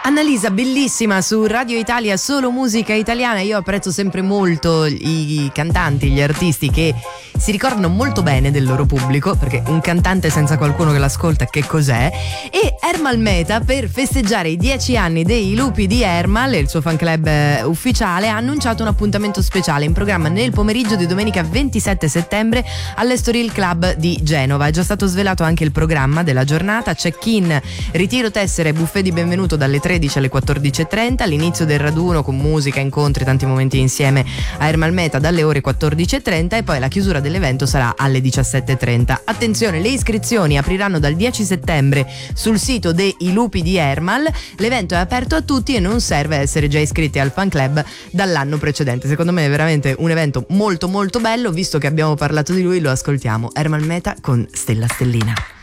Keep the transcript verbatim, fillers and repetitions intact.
Annalisa, bellissima, su Radio Italia, solo musica italiana. Io apprezzo sempre molto i cantanti, gli artisti che si ricordano molto bene del loro pubblico, perché un cantante senza qualcuno che l'ascolta che cos'è? E Ermal Meta, per festeggiare i dieci anni dei Lupi di Ermal, il suo fan club ufficiale, ha annunciato un appuntamento speciale in programma nel pomeriggio di domenica ventisette settembre all'Estoril Club di Genova. È già stato svelato anche il programma della giornata: check-in, ritiro tessere, buffet di benvenuto dalle tredici alle quattordici e trenta, l'inizio del raduno con musica, incontri, tanti momenti insieme a Ermal Meta dalle ore quattordici e trenta, e poi la chiusura dell'evento sarà alle diciassette e trenta. Attenzione, le iscrizioni apriranno dal dieci settembre sul sito dei Lupi di Ermal. L'evento è aperto a tutti e non serve essere già iscritti al fan club dall'anno precedente. Secondo me è veramente un evento molto molto bello. Visto che abbiamo parlato di lui, lo ascoltiamo. Ermal Meta con Stella Stellina.